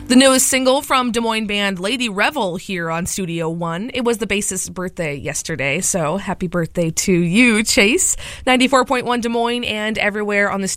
The newest single from Des Moines band Lady Revel here on Studio One. It was the bassist's birthday yesterday, so happy birthday to you, Chase. 94.1 Des Moines and everywhere on the